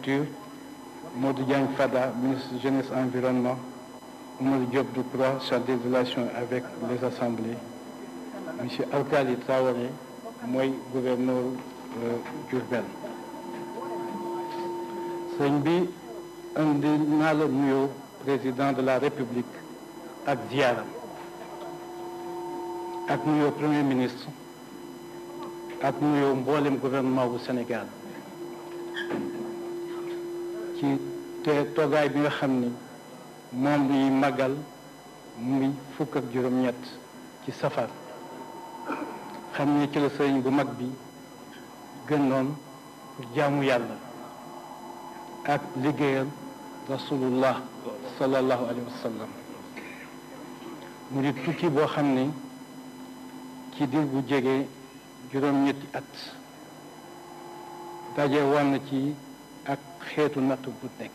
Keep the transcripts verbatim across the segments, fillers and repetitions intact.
l'agriculture, Modou Diagne Fada, ministre jeunesse environnement, Oumar Diop Decroix, chargé des relations avec les assemblées, monsieur Alkali Traoré mooy gouverneur Diourbel. sëñ bi indi naa la nuyoo président de la république ak ziaram ak nuyoo premier ministre ak nuyoo mboolem gouvernement bu Sénégal ci te toogaay bi nga xam ni moom luy màggal muy fukk ak juróom-ñett ci safar xam ni ci la sëriñ bu mag bi gënoon pour jaamu yàlla ak liggéeyal rasulullah sallallahu alayhi wa sallam mu di tukki boo xam ni ci diir bu jege juróom-ñetti at daje woon na ci ak xeetu natt bu nekk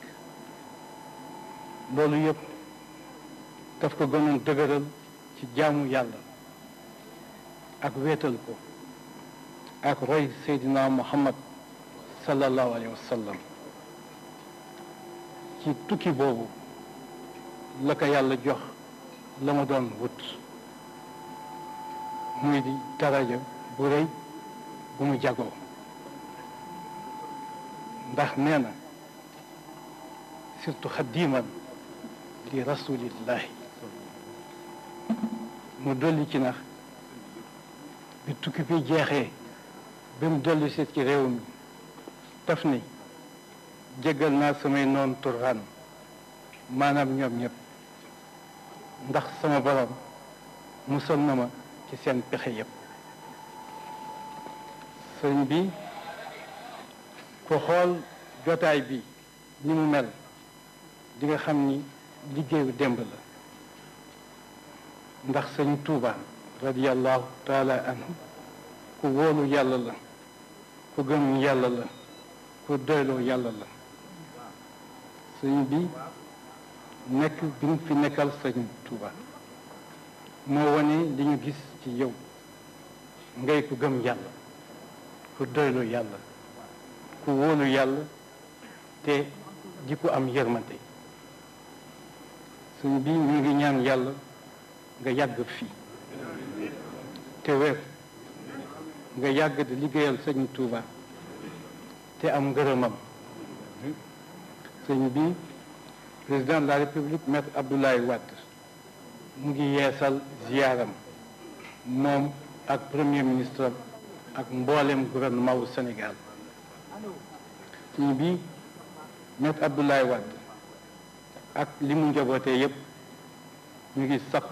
loolu yëpp daf ko gënoon dëgëral ci jaamu yàlla ak wéetal ko ak roy Seydina Muhammad sallallahu alayhi wa sallam ci tukki boobu la ko yàlla jox la ma doon wut muy di daraja bu rëy bu mu jagoo ndax nee na surtout xadiman li rasulillahi mu dolli ci nax bi tukki bi jeexee ba mu dolli si ci réew mi taf ni jéggal naa samay noon turxaan maanaam ñoom ñëpp ndax sama borom musal na ma ci seen pexe yëpp sëñ bi ko xool jotaay bi ni mu mel di nga xam ni liggéeyu démb la ndax sëñ Tuuba radiyallahu taala anhu ku wóolu yàlla la ku gëm yàlla la ku doyloo yàlla la sëñ bi nekk bi mu fi nekkal sëñ Tuuba moo wane li ñu gis ci yow ngay ku gëm yàlla ku doyloo yàlla ku wóolu yàlla te di ko am yërmante sëñ bi ñu ngi ñaan yàlla nga yàgg fii te wér nga yàgg di liggéeyal sëñ Tuuba te am ngërëmam sëñ bi président de la république maître Abdoulaye Wade mu ngi yeesal ziyaaram moom ak premier ministre ak mboolem gouvernement wu Sénégal sëñ bi maître Abdoulaye Wade ak li mu njabootee yépp ñu ngi sakku